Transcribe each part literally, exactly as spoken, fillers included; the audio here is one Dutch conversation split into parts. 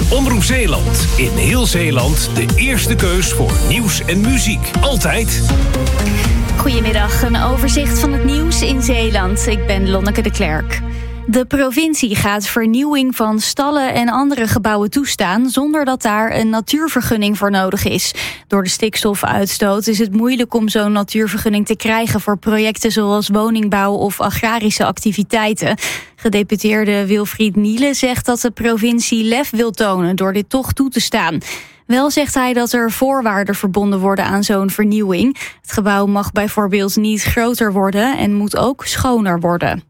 Omroep Zeeland. In heel Zeeland de eerste keus voor nieuws en muziek. Altijd. Goedemiddag, een overzicht van het nieuws in Zeeland. Ik ben Lonneke de Klerk. De provincie gaat vernieuwing van stallen en andere gebouwen toestaan zonder dat daar een natuurvergunning voor nodig is. Door de stikstofuitstoot is het moeilijk om zo'n natuurvergunning te krijgen voor projecten zoals woningbouw of agrarische activiteiten. Gedeputeerde Wilfried Niele zegt dat de provincie lef wil tonen door dit toch toe te staan. Wel zegt hij dat er voorwaarden verbonden worden aan zo'n vernieuwing. Het gebouw mag bijvoorbeeld niet groter worden en moet ook schoner worden.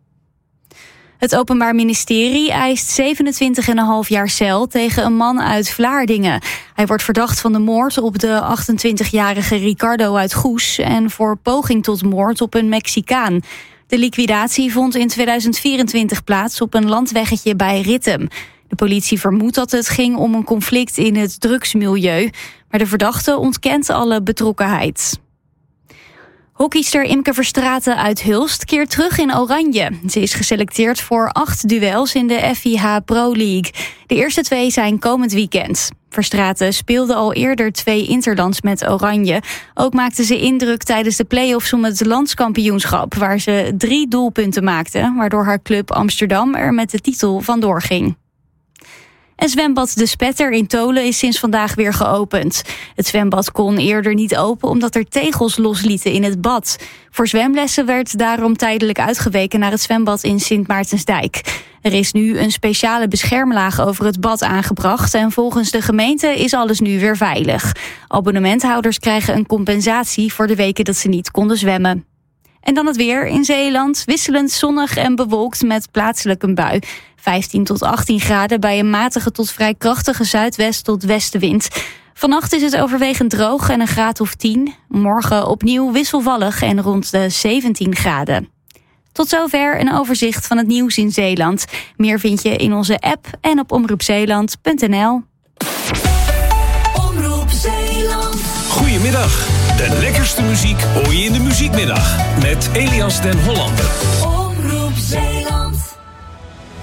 Het Openbaar Ministerie eist zevenentwintig komma vijf jaar cel tegen een man uit Vlaardingen. Hij wordt verdacht van de moord op de achtentwintigjarige Ricardo uit Goes en voor poging tot moord op een Mexicaan. De liquidatie vond in tweeduizend vierentwintig plaats op een landweggetje bij Rittem. De politie vermoedt dat het ging om een conflict in het drugsmilieu, maar de verdachte ontkent alle betrokkenheid. Hockeyster Imke Verstraeten uit Hulst keert terug in Oranje. Ze is geselecteerd voor acht duels in de F I H Pro League. De eerste twee zijn komend weekend. Verstraeten speelde al eerder twee interlands met Oranje. Ook maakte ze indruk tijdens de play-offs om het landskampioenschap, waar ze drie doelpunten maakte, waardoor haar club Amsterdam er met de titel vandoor ging. En zwembad De Spetter in Tolen is sinds vandaag weer geopend. Het zwembad kon eerder niet open omdat er tegels loslieten in het bad. Voor zwemlessen werd daarom tijdelijk uitgeweken naar het zwembad in Sint Maartensdijk. Er is nu een speciale beschermlaag over het bad aangebracht en volgens de gemeente is alles nu weer veilig. Abonnementhouders krijgen een compensatie voor de weken dat ze niet konden zwemmen. En dan het weer in Zeeland, wisselend zonnig en bewolkt met plaatselijk een bui. vijftien tot achttien graden bij een matige tot vrij krachtige zuidwest tot westenwind. Vannacht is het overwegend droog en een graad of tien. Morgen opnieuw wisselvallig en rond de zeventien graden. Tot zover een overzicht van het nieuws in Zeeland. Meer vind je in onze app en op omroep zeeland punt n l. Omroep Zeeland. Goedemiddag. De lekkerste muziek hoor je in de muziekmiddag. Met Elias den Hollander.